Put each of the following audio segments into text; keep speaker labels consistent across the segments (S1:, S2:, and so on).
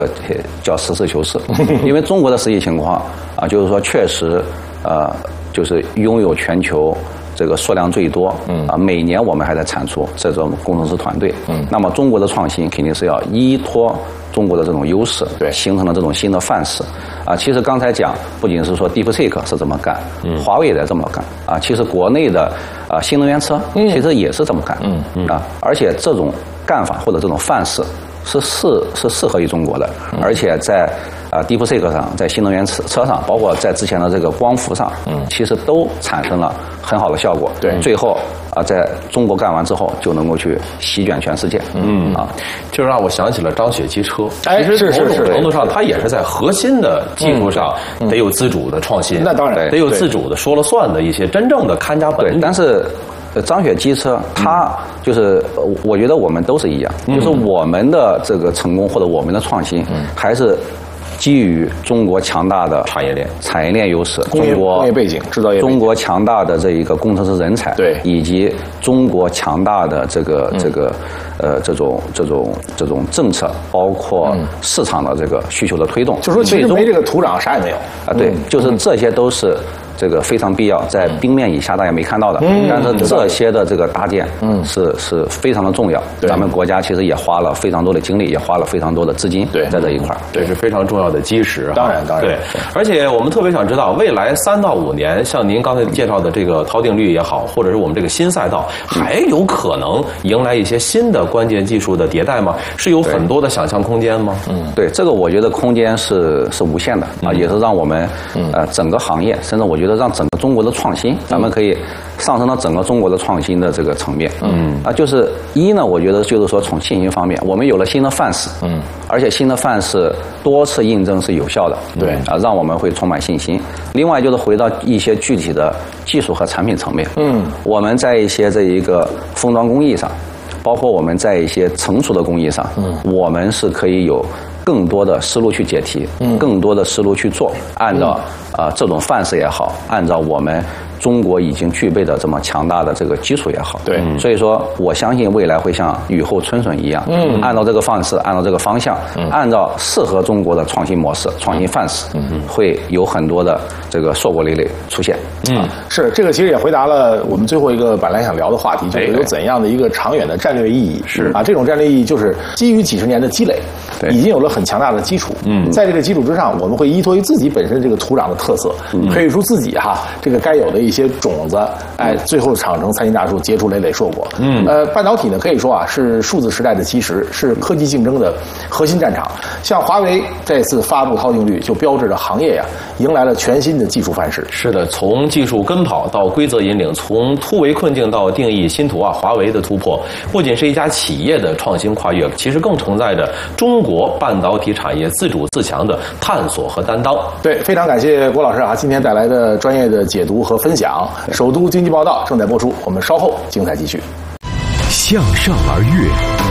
S1: 叫实事求是，因为中国的实际情况啊，就是说确实就是拥有全球这个数量最多，每年我们还在产出这种工程师团队，那么中国的创新肯定是要依托中国的这种优势，对，形成了这种新的范式啊。其实刚才讲，不仅是说 DeepSeek 是这么干，华为也在这么干啊。其实国内的新能源车其实也是这么干，而且这种干法或者这种范式是适合于中国的，而且在DeepSeek 上，在新能源车上，包括在之前的这个光伏上，其实都产生了很好的效果。对，最后在中国干完之后，就能够去席卷全世界。
S2: 就让我想起了张雪机车。其实某种程度上，它也是在核心的技术上得有自主的创新，
S3: 那当然
S2: 得有自主的说了算的一些真正的看家本领。
S1: 但是张雪机车，它就是我觉得我们都是一样，就是我们的这个成功或者我们的创新，还是基于中国强大的产业链优势，
S3: 工业背景、制造业背景，
S1: 中国强大的这一个工程师人才，
S3: 对，
S1: 以及中国强大的这种政策，包括市场的这个需求的推动。
S3: 就说其实没这个土壤啥也没有
S1: 啊，对，就是这些都是这个非常必要，在冰面以下大家没看到的，但是这些的这个搭建是非常的重要。咱们国家其实也花了非常多的精力，也花了非常多的资金在这一块，
S2: 对，是非常重要的基石。
S3: 当然，
S2: 对。而且我们特别想知道，未来3到5年，像您刚才介绍的这个陶定律也好，或者是我们这个新赛道，还有可能迎来一些新的关键技术的迭代吗？是有很多的想象空间吗？
S1: 对，这个我觉得空间是无限的啊，也是让我们整个行业，甚至我觉得让整个中国的创新，咱们可以上升到整个中国的创新的这个层面。就是呢，我觉得就是说从信心方面，我们有了新的范式，而且新的范式多次印证是有效的，对啊，让我们会充满信心。另外就是回到一些具体的技术和产品层面，我们在一些这一个封装工艺上，包括我们在一些成熟的工艺上，我们是可以有更多的思路去解题，更多的思路去做，按照这种范式也好，按照我们中国已经具备的这么强大的这个基础也好，对，所以说我相信未来会像雨后春笋一样，按照这个范式，按照这个方向，按照适合中国的创新模式、创新范式，会有很多的这个硕果累累出现。
S3: 是这个其实也回答了我们最后一个本来想聊的话题，就是有怎样的一个长远的战略意义。是啊，这种战略意义就是基于几十年的积累，已经有了很强大的基础。在这个基础之上，我们会依托于自己本身这个土壤的特色，培育出自己这个该有的一些种子，最后长成参天大树，结出累累硕果。半导体呢，可以说是数字时代的基石，是科技竞争的核心战场。像华为这次发布陶定律，就标志着行业迎来了全新的技术范式。
S2: 是的，从技术跟跑到规则引领，从突围困境到定义新途华为的突破，不仅是一家企业的创新跨越，其实更承载着中国半导体产业自主自强的探索和担当。
S3: 对，非常感谢郭老师今天带来的专业的解读和分享。首都经济报道正在播出，我们稍后精彩继续。
S4: 向上而跃，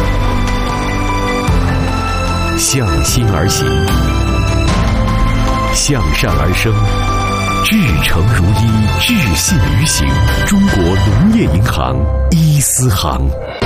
S4: 向心而行，向善而生，至诚如一，至信于行。中国农业银行伊思行。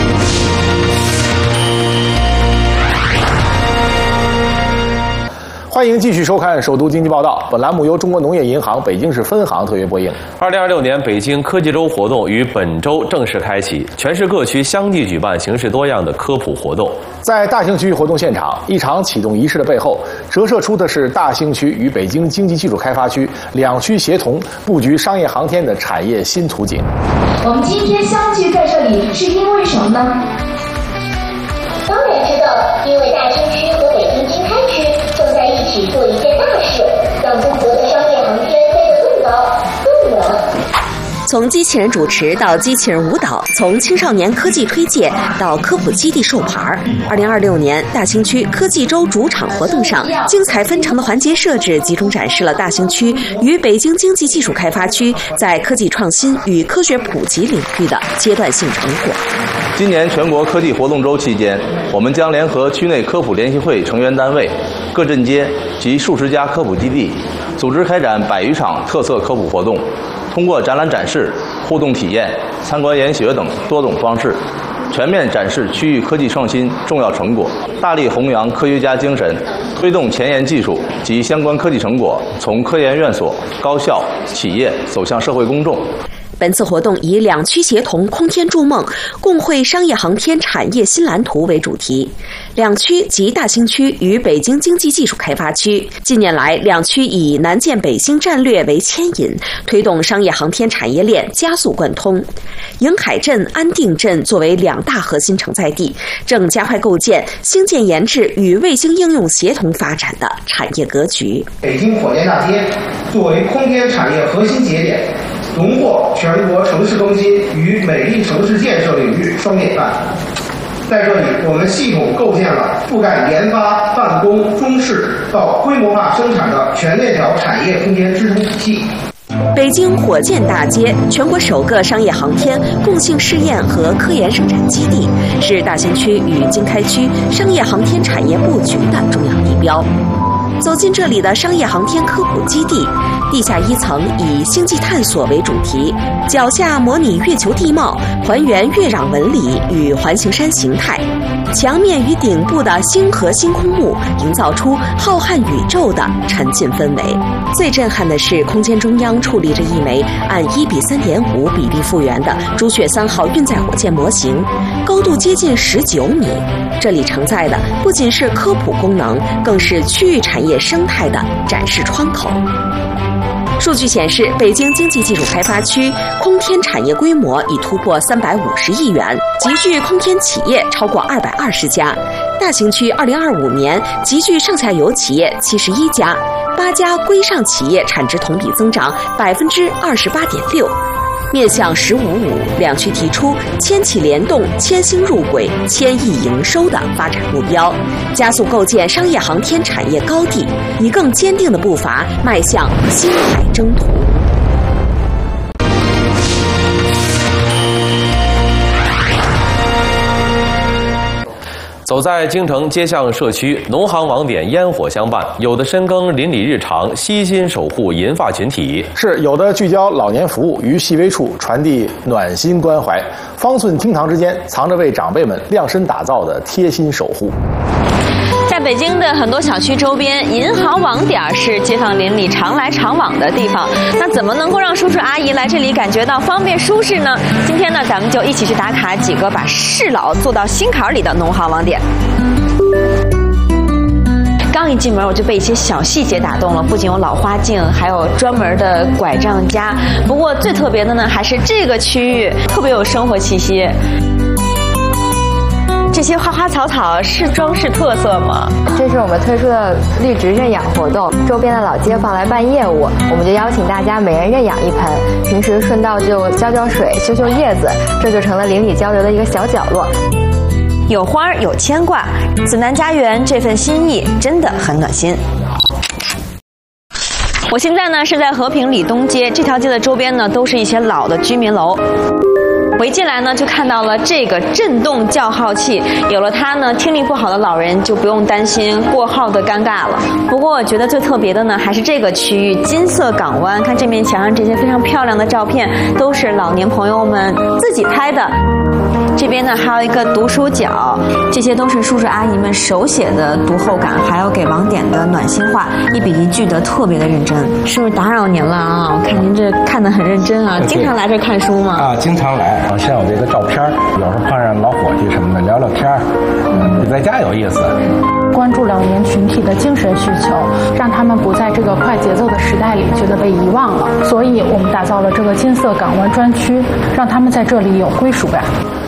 S3: 欢迎继续收看《首都经济报道》，本栏目由中国农业银行北京市分行特约播映。
S2: 2026年北京科技周活动于本周正式开启，全市各区相继举办形式多样的科普活动。
S3: 在大兴区活动现场，一场启动仪式的背后，折射出的是大兴区与北京经济技术开发区两区协同布局商业航天的产业新图景。
S5: 我们今天相聚在这里，是因为什么呢？
S6: 当然知道，因为大兴区和北京经开区正在一起做一件大事，让中国的商业航天飞得更高、更远。
S7: 从机器人主持到机器人舞蹈，从青少年科技推介到科普基地授牌。2026年大兴区科技周主场活动上，精彩纷呈的环节设置集中展示了大兴区与北京经济技术开发区在科技创新与科学普及领域的阶段性成果。
S8: 今年全国科技活动周期间，我们将联合区内科普联席会成员单位、各镇街及数十家科普基地，组织开展100余场特色科普活动，通过展览展示、互动体验、参观研学等多种方式，全面展示区域科技创新重要成果。 大力弘扬科学家精神，推动前沿技术及相关科技成果从科研院所、高校、企业走向社会公众。
S7: 本次活动以两区协同、空天筑梦、共绘商业航天产业新蓝图为主题。两区即大兴区与北京经济技术开发区，近年来两区以南建北兴战略为牵引，推动商业航天产业链加速贯通。瀛海镇、安定镇作为两大核心承载地，正加快构建星舰研制与卫星应用协同发展的产业格局。
S9: 北京火箭大街作为空天产业核心节点，荣获全国城市更新与美丽城市建设领域双典范。在这里，我们系统构建了覆盖研发、办公、中试到规模化生产的全链条产业空间支撑体系。
S7: 北京火箭大街，全国首个商业航天共性试验和科研生产基地，是大兴区与经开区商业航天产业布局的重要地标。走进这里的商业航天科普基地，地下一层以星际探索为主题，脚下模拟月球地貌，还原月壤纹理与环形山形态，墙面与顶部的星河星空幕营造出浩瀚宇宙的沉浸氛围。最震撼的是，空间中央矗立着一枚按1:3.5比例复原的朱雀3号运载火箭模型，高度接近19米。这里承载的不仅是科普功能，更是区域产业生态的展示窗口。数据显示，北京经济技术开发区空天产业规模已突破350亿元，集聚空天企业超过220家。大兴区2025年集聚上下游企业71家，8家规上企业产值同比增长28.6%。面向“15+5”，两区提出千企联动、千星入轨、1000亿营收的发展目标，加速构建商业航天产业高地，以更坚定的步伐迈向星海征途。
S2: 走在京城街巷社区，农行网点烟火相伴，有的深耕邻里日常，悉心守护银发群体；
S3: 是有的聚焦老年服务，于细微处传递暖心关怀。方寸厅堂之间，藏着为长辈们量身打造的贴心守护。
S10: 在北京的很多小区周边，银行网点是街坊邻里常来常往的地方。那怎么能够让叔叔阿姨来这里感觉到方便舒适呢？今天呢，咱们就一起去打卡几个把适老做到心坎里的农行网点。刚一进门，我就被一些小细节打动了，不仅有老花镜，还有专门的拐杖夹。不过最特别的呢，还是这个区域特别有生活气息。这些花花草草是装饰特色吗？
S11: 这是我们推出的绿植认养活动，周边的老街坊来办业务，我们就邀请大家每人认养一盆，平时顺道就浇浇水、修修叶子，这就成了邻里交流的一个小角落。
S10: 有花有牵挂，子南家园这份心意真的很暖心。我现在呢是在和平里东街，这条街的周边呢都是一些老的居民楼。我一进来呢，就看到了这个震动叫号器，有了它呢，听力不好的老人就不用担心过号的尴尬了。不过我觉得最特别的呢，还是这个区域金色港湾，看这面墙上这些非常漂亮的照片，都是老年朋友们自己拍的。这边呢还有一个读书角，这些都是叔叔阿姨们手写的读后感，还有给网点的暖心话，一笔一句的特别的认真。是不是打扰您了啊？我看您这看得很认真啊，经常来这看书吗？
S12: 啊，经常来。像我这个照片，有时候碰上老伙计什么的聊聊天，比在家有意思。
S13: 关注老年群体的精神需求，让他们不在这个快节奏的时代里觉得被遗忘了。所以我们打造了这个金色港湾专区，让他们在这里有归属感。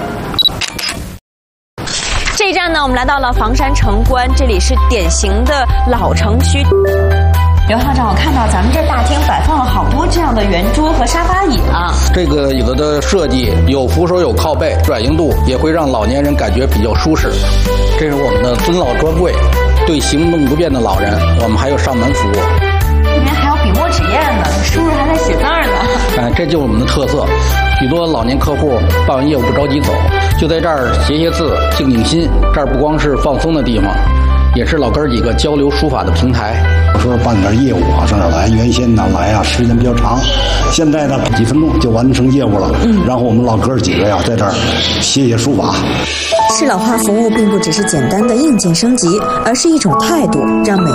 S10: 这一站呢，我们来到了房山城关，这里是典型的老城区。刘校长，我看到咱们这大厅摆放了好多这样的圆桌和沙发椅啊。
S14: 这个椅子的设计有扶手有靠背，软硬度也会让老年人感觉比较舒适。这是我们的尊老专柜，对行动不便的老人，我们还有上门服务。
S10: 里面还有笔墨纸砚呢，叔叔还在写字呢。
S14: 这就是我们的特色。许多老年客户办完业务不着急走，就在这儿写写字，静静心。这儿不光是放松的地方， 也是老哥儿几个交流书法的平台。
S15: 我说办点业务啊，上这儿来，原先呢来啊时间比较长，现在呢几分钟就完成业务了。然后我们老哥儿几个呀在这儿写书法。
S7: 适老化服务并不只是简单的硬件升级，而是一种态度，让每